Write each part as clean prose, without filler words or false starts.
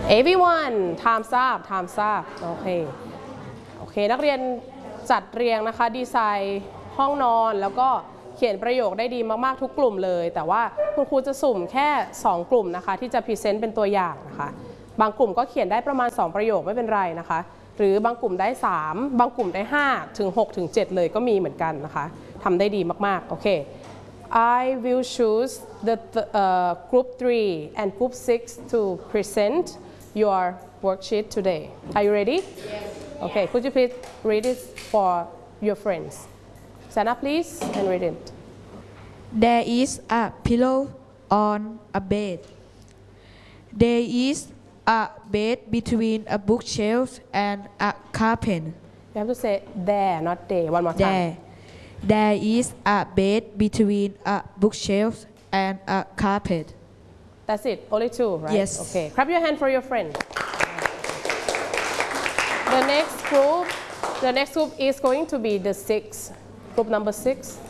everyone time's up time's up โอเคนักเรียนจัดเรียงนะคะดีไซน์ห้องนอนแล้วก็เขียนประโยคได้ดีมากๆทุกกลุ่มเลยแต่ว่าคุณครูจะสุ่มแค่2กลุ่มนะคะที่จะพรีเซนต์เป็นตัวอย่างนะคะบางกลุ่มก็เขียนได้ประมาณ2ประโยคไม่เป็นไรนะคะหรือบางกลุ่มได้3บางกลุ่มได้5ถึง6ถึง7เลยก็มีเหมือนกันนะคะทำได้ดีมากๆโอเค I will choose the group 3 and group 6 to present your worksheet today. Are you ready? Yes. Okay, could you please read it for your friends? Stand up please and read it. There is a pillow on a bed. There is a bed between a bookshelf and a carpet. You have to say there, not they. One more time. There is a bed between a bookshelf and a carpet. That's it. Only two, right? Yes. Okay. Clap your hand for your friend. The next group is going to be the 6. Group number 6.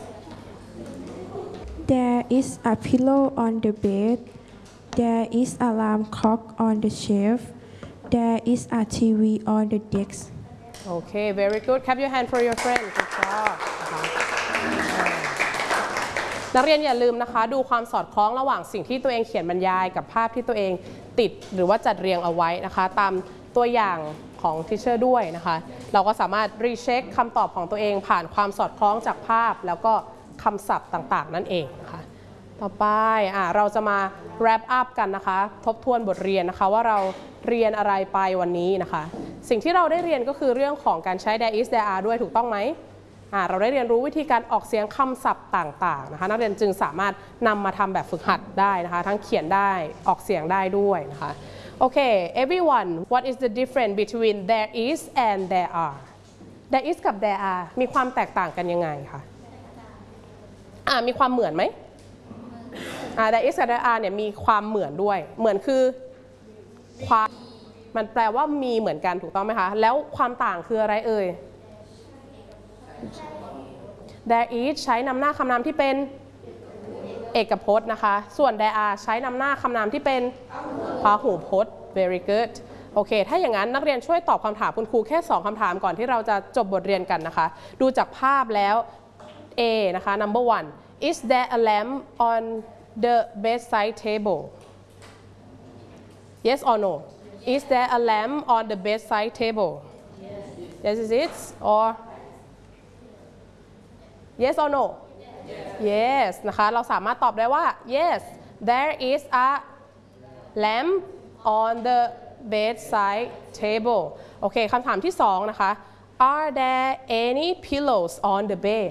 There is a pillow on the bed. There is an alarm clock on the shelf. There is a TV on the desk. Okay, very good. Clap your hand for your friend. Good job. นักเรียนอย่าลืมนะคะดูความสอดคล้องระหว่างสิ่งที่ตัวเองเขียนบรรยายกับภาพที่ตัวเองติดหรือว่าจัดเรียงเอาไว้นะคะตามตัวอย่างของทิเชอร์ด้วยนะคะเราก็สามารถรีเช็คคำตอบของตัวเองผ่านความสอดคล้องจากภาพแล้วก็คำศัพท์ต่างๆนั่นเองนะคะต่อไปเราจะมา wrap up กันนะคะทบทวนบทเรียนนะคะว่าเราเรียนอะไรไปวันนี้นะคะสิ่งที่เราได้เรียนก็คือเรื่องของการใช้ there is there are ด้วยถูกต้องไหมเราได้เรียนรู้วิธีการออกเสียงคำศัพท์ต่างๆนะคะนักเรียนจึงสามารถนำมาทำแบบฝึกหัดได้นะคะทั้งเขียนได้ออกเสียงได้ด้วยนะคะโอเค everyone what is the difference between there is and there are there is กับ there are มีความแตกต่างกันยังไงคะมีความเหมือนไหมthere is กับ there are เนี่ยมีความเหมือนด้วยเหมือนคือความมันแปลว่ามีเหมือนกันถูกต้องไหมคะแล้วความต่างคืออะไรเอ่ย there is ใช้นำหน้าคำนามที่เป็นเอกพจน์นะคะส่วน there are ใช้นำหน้าคำนามที่เป็นพหูพจน์ very good โอเคถ้าอย่างนั้นนักเรียนช่วยตอบคำถามคุณครูแค่2คำถามก่อนที่เราจะจบบทเรียนกันนะคะดูจากภาพแล้ว A นะคะ number 1 is there a lamp on the bedside table yes or no is there a lamp on the bedside table yes is it or yes or no yes นะคะเราสามารถตอบได้ว่า yes there is a lamp on the bedside table โอเคคำถามที่2นะคะ are there any pillows on the bed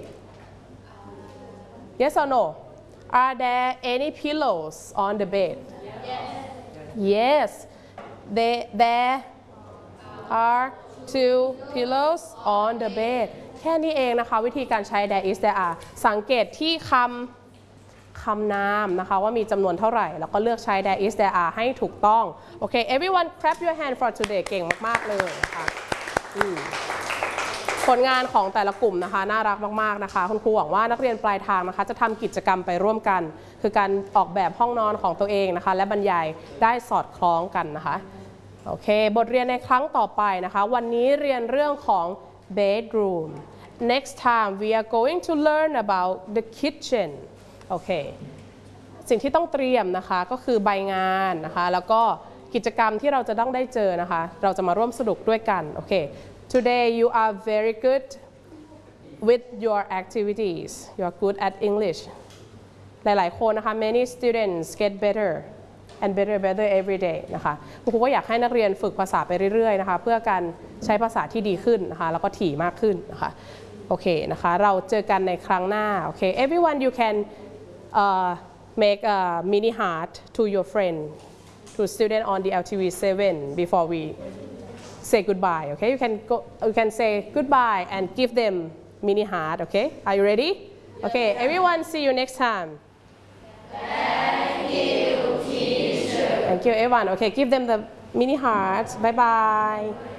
yes or no are there any pillows on the bed yes there are 2 pillows on the bed แค่นี้เองนะคะวิธีการใช้ there is there are สังเกตที่คำนามนะคะว่ามีจำนวนเท่าไหร่แล้วก็เลือกใช้ there is there are ให้ถูกต้องโอเค everyone clap your hand for today เก่งมากๆเลยนะคะผลงานของแต่ละกลุ่มนะคะน่ารักมากๆนะคะคุณครูหวังว่านักเรียนปลายทางนะคะจะทำกิจกรรมไปร่วมกันคือการออกแบบห้องนอนของตัวเองนะคะและบรรยายได้สอดคล้องกันนะคะโอเคบทเรียนในครั้งต่อไปนะคะวันนี้เรียนเรื่องของ bedroom next time we are going to learn about the kitchen โอเคสิ่งที่ต้องเตรียมนะคะก็คือใบงานนะคะแล้วก็กิจกรรมที่เราจะต้องได้เจอนะคะเราจะมาร่วมสนุกด้วยกันโอเค today you are very good with your activities you are good at English หลายๆคนนะคะ many students get better and better every day นะคะคุณครูก็อยากให้นักเรียนฝึกภาษาไปเรื่อยๆนะคะเพื่อการใช้ภาษาที่ดีขึ้นนะคะแล้วก็ถี่มากขึ้นนะคะโอเคนะคะเราเจอกันในครั้งหน้าโอเค everyone you can make a mini heart to your friend to student on the LTV 7 before we say goodbye okay you can say goodbye and give them mini heart okay are you ready okay everyone see you next time thank you everyone okay give them the mini hearts bye bye